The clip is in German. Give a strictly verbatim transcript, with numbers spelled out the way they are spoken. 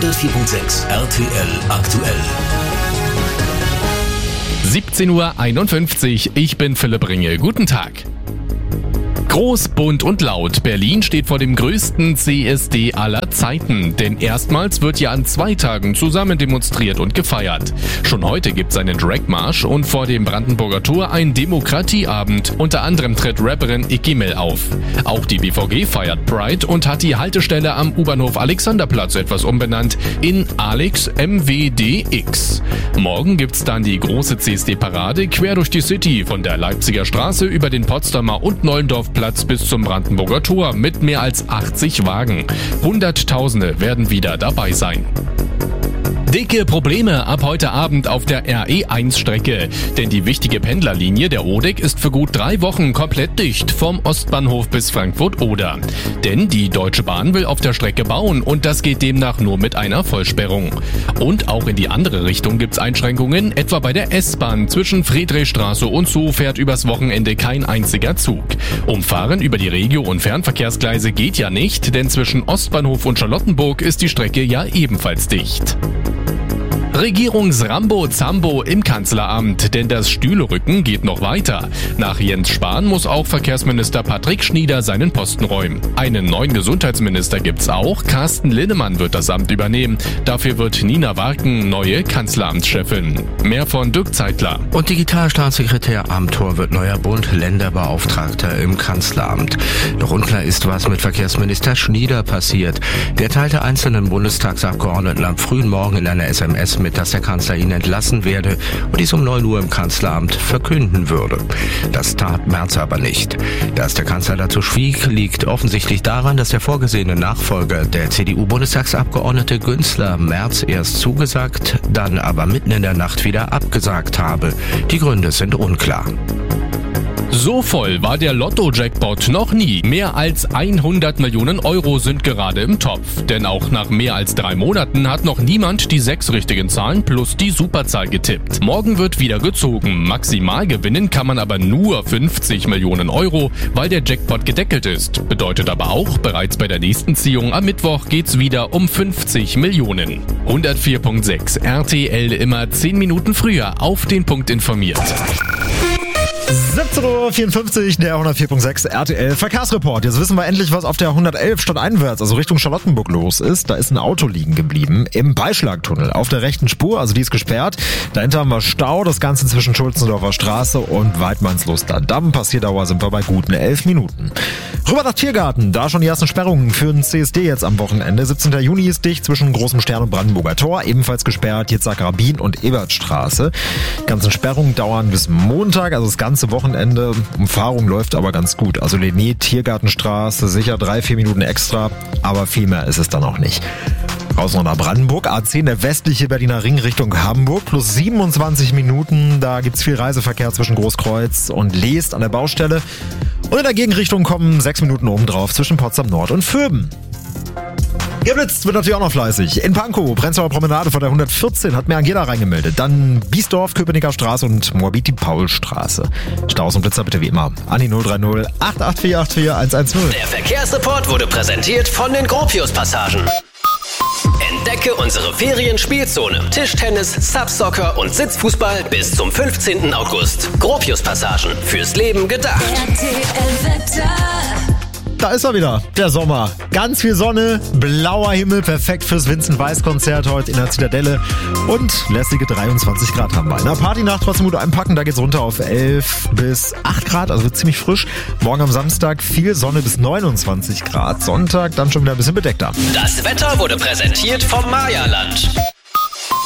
hundertvier Komma sechs R T L aktuell. siebzehn Uhr einundfünfzig, ich bin Philipp Ringe. Guten Tag. Groß, bunt und laut. Berlin steht vor dem größten C S D aller Zeiten. Denn erstmals wird ja an zwei Tagen zusammen demonstriert und gefeiert. Schon heute gibt's einen Dragmarsch und vor dem Brandenburger Tor ein Demokratieabend. Unter anderem tritt Rapperin Icky Mell auf. Auch die B V G feiert Pride und hat die Haltestelle am U-Bahnhof Alexanderplatz etwas umbenannt in Alex M W D X. Morgen gibt's dann die große C S D-Parade quer durch die City von der Leipziger Straße über den Potsdamer und Neulendorfplatz bis zum Brandenburger Tor mit mehr als achtzig Wagen. Hunderttausende werden wieder dabei sein. Dicke Probleme ab heute Abend auf der R E eins Strecke. Denn die wichtige Pendlerlinie der O D E K ist für gut drei Wochen komplett dicht, vom Ostbahnhof bis Frankfurt-Oder. Denn die Deutsche Bahn will auf der Strecke bauen und das geht demnach nur mit einer Vollsperrung. Und auch in die andere Richtung gibt's Einschränkungen, etwa bei der S-Bahn. Zwischen Friedrichstraße und Zoo fährt übers Wochenende kein einziger Zug. Umfahren über die Regio- und Fernverkehrsgleise geht ja nicht, denn zwischen Ostbahnhof und Charlottenburg ist die Strecke ja ebenfalls dicht. Regierungsrambo-Zambo im Kanzleramt, denn das Stühlerücken geht noch weiter. Nach Jens Spahn muss auch Verkehrsminister Patrick Schnieder seinen Posten räumen. Einen neuen Gesundheitsminister gibt's auch, Carsten Linnemann wird das Amt übernehmen. Dafür wird Nina Warken neue Kanzleramtschefin. Mehr von Dirk Zeitler. Und Digitalstaatssekretär Amthor wird neuer Bund-Länder-Beauftragter im Kanzleramt. Doch unklar ist, was mit Verkehrsminister Schnieder passiert. Der teilte einzelnen Bundestagsabgeordneten am frühen Morgen in einer S M S mit, dass der Kanzler ihn entlassen werde und dies um neun Uhr im Kanzleramt verkünden würde. Das tat Merz aber nicht. Dass der Kanzler dazu schwieg, liegt offensichtlich daran, dass der vorgesehene Nachfolger, der C D U-Bundestagsabgeordnete Günzler, Merz erst zugesagt, dann aber mitten in der Nacht wieder abgesagt habe. Die Gründe sind unklar. So voll war der Lotto-Jackpot noch nie. Mehr als hundert Millionen Euro sind gerade im Topf. Denn auch nach mehr als drei Monaten hat noch niemand die sechs richtigen Zahlen plus die Superzahl getippt. Morgen wird wieder gezogen. Maximal gewinnen kann man aber nur fünfzig Millionen Euro, weil der Jackpot gedeckelt ist. Bedeutet aber auch, bereits bei der nächsten Ziehung am Mittwoch geht's wieder um fünfzig Millionen. hundertvier Komma sechs R T L immer zehn Minuten früher auf den Punkt informiert. siebzehn Uhr vierundfünfzig, der hundertvier Komma sechs R T L Verkehrsreport. Jetzt wissen wir endlich, was auf der hundertelf stadteinwärts, also Richtung Charlottenburg los ist. Da ist ein Auto liegen geblieben im Beischlagtunnel auf der rechten Spur, also die ist gesperrt. Dahinter haben wir Stau, das Ganze zwischen Schulzendorfer Straße und Weidmannsluster Damm. Passierdauer sind wir bei guten elf Minuten. Rüber nach Tiergarten, da schon die ersten Sperrungen für den C S D jetzt am Wochenende. siebzehnten Juni ist dicht zwischen Großem Stern und Brandenburger Tor, ebenfalls gesperrt Jitzak Rabin und Ebertstraße. Die ganzen Sperrungen dauern bis Montag, also das ganze Wochenende. Umfahrung läuft aber ganz gut. Also Lenné, Tiergartenstraße, sicher drei, vier Minuten extra, aber viel mehr ist es dann auch nicht. Raus noch nach Brandenburg, A zehn, der westliche Berliner Ring Richtung Hamburg, plus siebenundzwanzig Minuten. Da gibt's viel Reiseverkehr zwischen Großkreuz und Leest an der Baustelle. Und in der Gegenrichtung kommen sechs Minuten obendrauf zwischen Potsdam Nord und Vöben. Geblitzt wird natürlich auch noch fleißig. In Pankow, Prenzlauer Promenade vor der hundertvierzehn, hat mir Angela reingemeldet. Dann Biesdorf, Köpenicker Straße und Moabiti-Paul-Straße. Staus und Blitzer bitte wie immer. Anni null drei null acht acht vier acht vier eins eins null. Der Verkehrsreport wurde präsentiert von den Gropius-Passagen. Entdecke unsere Ferienspielzone. Tischtennis, Subsoccer und Sitzfußball bis zum fünfzehnten August. Gropius-Passagen. Fürs Leben gedacht. Da ist er wieder, der Sommer. Ganz viel Sonne, blauer Himmel, perfekt fürs Vincent Weiss Konzert heute in der Zitadelle. Und lässige dreiundzwanzig Grad haben wir. In der Partynacht trotzdem gut einpacken, da geht's runter auf elf bis acht Grad, also wird ziemlich frisch. Morgen am Samstag viel Sonne bis neunundzwanzig Grad. Sonntag dann schon wieder ein bisschen bedeckter. Das Wetter wurde präsentiert vom Maya-Land.